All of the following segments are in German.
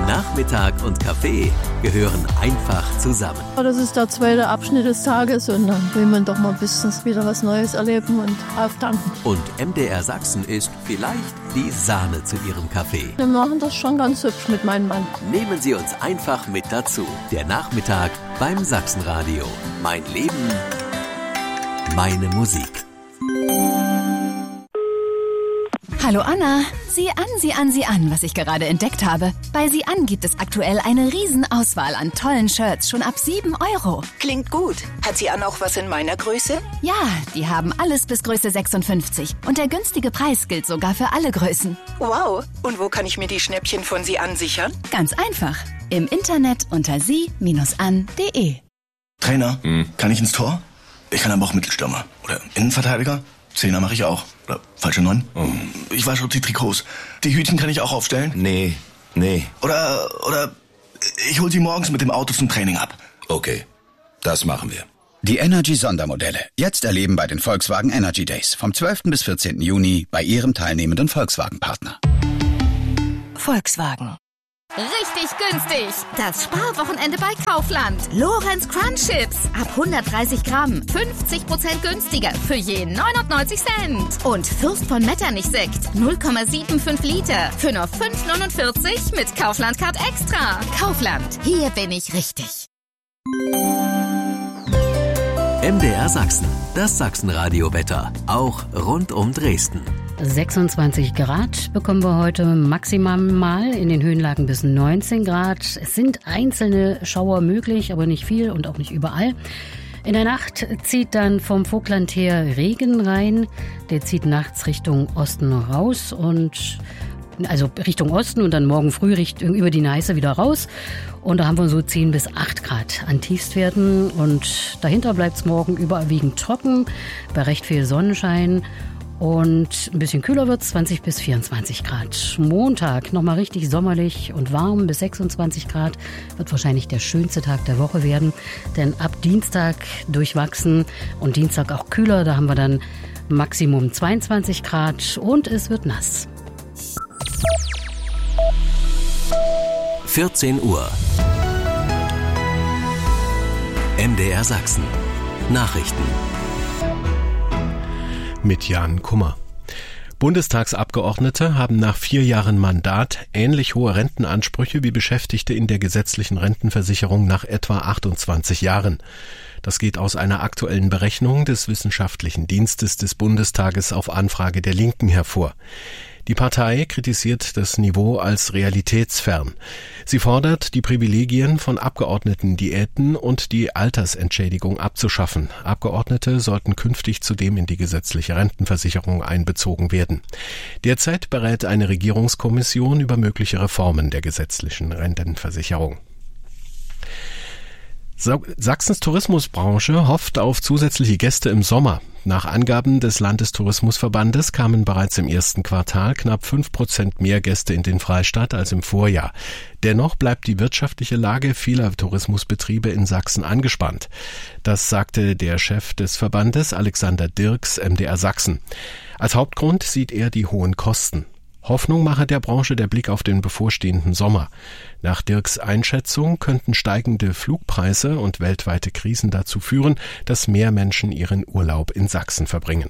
Nachmittag und Kaffee gehören einfach zusammen. Das ist der zweite Abschnitt des Tages und dann will man doch mal ein bisschen wieder was Neues erleben und auftanken. Und MDR Sachsen ist vielleicht die Sahne zu Ihrem Kaffee. Wir machen das schon ganz hübsch mit meinem Mann. Nehmen Sie uns einfach mit dazu. Der Nachmittag beim Sachsenradio. Mein Leben, meine Musik. Hallo Anna, sieh an, was ich gerade entdeckt habe. Bei Sieh an gibt es aktuell eine Riesenauswahl an tollen Shirts, schon ab 7 €. Klingt gut. Hat Sie an auch was in meiner Größe? Ja, die haben alles bis Größe 56 und der günstige Preis gilt sogar für alle Größen. Wow, und wo kann ich mir die Schnäppchen von Sie an sichern? Ganz einfach, im Internet unter sie-an.de. Trainer, kann ich ins Tor? Ich kann aber auch Mittelstürmer. Oder Innenverteidiger? Zehner mache ich auch. Oder falsche 9? Ich wasche die Trikots. Die Hütchen kann ich auch aufstellen? Nee. Oder ich hol sie morgens mit dem Auto zum Training ab. Okay, das machen wir. Die Energy-Sondermodelle. Jetzt erleben bei den Volkswagen Energy Days. Vom 12. bis 14. Juni bei Ihrem teilnehmenden Volkswagen-Partner. Volkswagen. Richtig günstig. Das Sparwochenende bei Kaufland. Lorenz Crunch Chips. Ab 130 Gramm. 50% günstiger. Für je 99 Cent. Und Fürst von Metternich Sekt. 0,75 Liter. Für nur 5,49 mit Kaufland Card Extra. Kaufland. Hier bin ich richtig. MDR Sachsen. Das Sachsenradio-Wetter. Auch rund um Dresden. 26 Grad bekommen wir heute maximal, in den Höhenlagen bis 19 Grad. Es sind einzelne Schauer möglich, aber nicht viel und auch nicht überall. In der Nacht zieht dann vom Vogtland her Regen rein. Der zieht nachts Richtung Osten raus also Richtung Osten und dann morgen früh über die Neiße wieder raus. Und da haben wir so 10 bis 8 Grad an Tiefstwerten. Und dahinter bleibt es morgen überwiegend trocken, bei recht viel Sonnenschein. Und ein bisschen kühler wird es, 20 bis 24 Grad. Montag nochmal richtig sommerlich und warm bis 26 Grad. Wird wahrscheinlich der schönste Tag der Woche werden. Denn ab Dienstag durchwachsen und Dienstag auch kühler. Da haben wir dann Maximum 22 Grad und es wird nass. 14 Uhr. MDR Sachsen. Nachrichten. Mit Jan Kummer. Bundestagsabgeordnete haben nach 4 Jahren Mandat ähnlich hohe Rentenansprüche wie Beschäftigte in der gesetzlichen Rentenversicherung nach etwa 28 Jahren. Das geht aus einer aktuellen Berechnung des Wissenschaftlichen Dienstes des Bundestages auf Anfrage der Linken hervor. Die Partei kritisiert das Niveau als realitätsfern. Sie fordert, die Privilegien von Abgeordnetendiäten und die Altersentschädigung abzuschaffen. Abgeordnete sollten künftig zudem in die gesetzliche Rentenversicherung einbezogen werden. Derzeit berät eine Regierungskommission über mögliche Reformen der gesetzlichen Rentenversicherung. Sachsens Tourismusbranche hofft auf zusätzliche Gäste im Sommer. Nach Angaben des Landestourismusverbandes kamen bereits im ersten Quartal knapp 5% mehr Gäste in den Freistaat als im Vorjahr. Dennoch bleibt die wirtschaftliche Lage vieler Tourismusbetriebe in Sachsen angespannt. Das sagte der Chef des Verbandes, Alexander Dirks, MDR Sachsen. Als Hauptgrund sieht er die hohen Kosten. Hoffnung mache der Branche der Blick auf den bevorstehenden Sommer. Nach Dirks Einschätzung könnten steigende Flugpreise und weltweite Krisen dazu führen, dass mehr Menschen ihren Urlaub in Sachsen verbringen.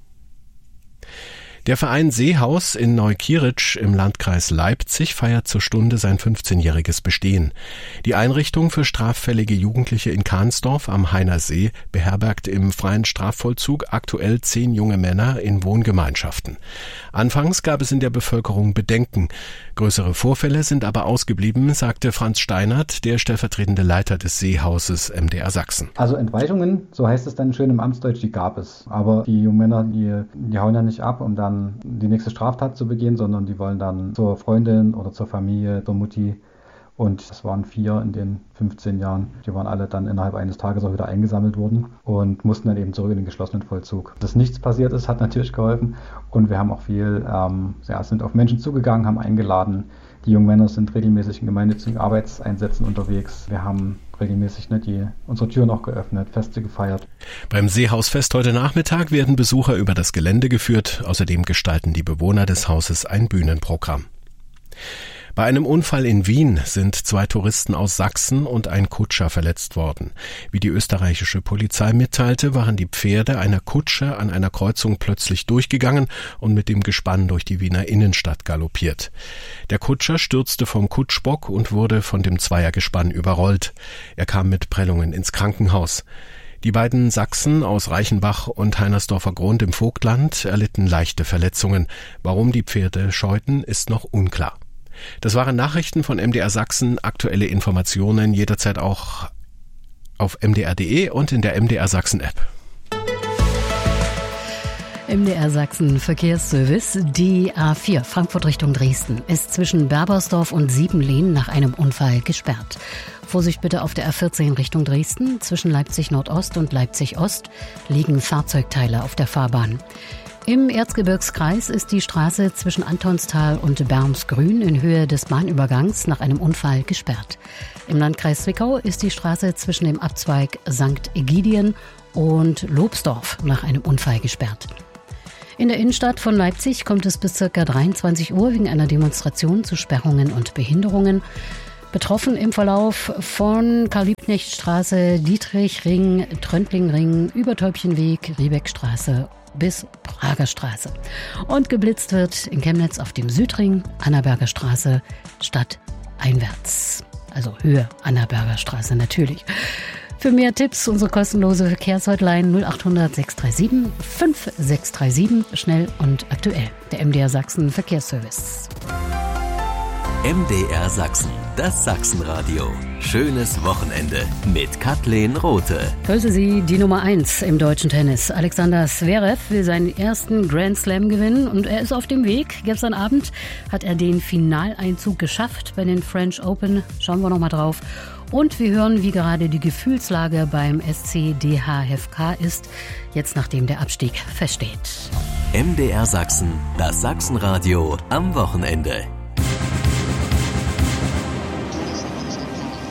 Der Verein Seehaus in Neukirch im Landkreis Leipzig feiert zur Stunde sein 15-jähriges Bestehen. Die Einrichtung für straffällige Jugendliche in Kahnsdorf am Hainer See beherbergt im freien Strafvollzug aktuell 10 junge Männer in Wohngemeinschaften. Anfangs gab es in der Bevölkerung Bedenken. Größere Vorfälle sind aber ausgeblieben, sagte Franz Steinert, der stellvertretende Leiter des Seehauses MDR Sachsen. Also Entweisungen, so heißt es dann schön im Amtsdeutsch, die gab es. Aber die jungen Männer, die hauen ja nicht ab, um dann die nächste Straftat zu begehen, sondern die wollen dann zur Freundin oder zur Familie, zur Mutti. Und es waren 4 in den 15 Jahren. Die waren alle dann innerhalb eines Tages auch wieder eingesammelt worden und mussten dann eben zurück in den geschlossenen Vollzug. Dass nichts passiert ist, hat natürlich geholfen. Und wir haben auch sind auf Menschen zugegangen, haben eingeladen. Die jungen Männer sind regelmäßig in gemeinnützigen Arbeitseinsätzen unterwegs. Wir haben regelmäßig unsere Türen auch geöffnet, Feste gefeiert. Beim Seehausfest heute Nachmittag werden Besucher über das Gelände geführt. Außerdem gestalten die Bewohner des Hauses ein Bühnenprogramm. Bei einem Unfall in Wien sind 2 Touristen aus Sachsen und ein Kutscher verletzt worden. Wie die österreichische Polizei mitteilte, waren die Pferde einer Kutsche an einer Kreuzung plötzlich durchgegangen und mit dem Gespann durch die Wiener Innenstadt galoppiert. Der Kutscher stürzte vom Kutschbock und wurde von dem Zweiergespann überrollt. Er kam mit Prellungen ins Krankenhaus. Die beiden Sachsen aus Reichenbach und Heinersdorfer Grund im Vogtland erlitten leichte Verletzungen. Warum die Pferde scheuten, ist noch unklar. Das waren Nachrichten von MDR Sachsen. Aktuelle Informationen jederzeit auch auf mdr.de und in der MDR Sachsen App. MDR Sachsen Verkehrsservice. Die A4 Frankfurt Richtung Dresden ist zwischen Berbersdorf und Siebenlehn nach einem Unfall gesperrt. Vorsicht bitte auf der A14 Richtung Dresden. Zwischen Leipzig Nordost und Leipzig Ost liegen Fahrzeugteile auf der Fahrbahn. Im Erzgebirgskreis ist die Straße zwischen Antonstal und Bermsgrün in Höhe des Bahnübergangs nach einem Unfall gesperrt. Im Landkreis Zwickau ist die Straße zwischen dem Abzweig St. Egidien und Lobsdorf nach einem Unfall gesperrt. In der Innenstadt von Leipzig kommt es bis ca. 23 Uhr wegen einer Demonstration zu Sperrungen und Behinderungen. Betroffen im Verlauf von Karl-Liebknecht-Straße, Dietrichring, Tröntlingring, Übertäubchenweg, Riebeckstraße bis Prager Straße. Und geblitzt wird in Chemnitz auf dem Südring, Annaberger Straße, stadteinwärts. Also Höhe Annaberger Straße natürlich. Für mehr Tipps unsere kostenlose Verkehrshotline 0800 637 5637, schnell und aktuell. Der MDR Sachsen Verkehrsservice. MDR Sachsen, das Sachsenradio. Schönes Wochenende mit Kathleen Rothe. Grüße Sie, die Nummer 1 im deutschen Tennis. Alexander Zverev will seinen ersten Grand Slam gewinnen und er ist auf dem Weg. Gestern Abend hat er den Finaleinzug geschafft bei den French Open. Schauen wir nochmal drauf. Und wir hören, wie gerade die Gefühlslage beim SC DHFK ist, jetzt nachdem der Abstieg feststeht. MDR Sachsen, das Sachsenradio am Wochenende.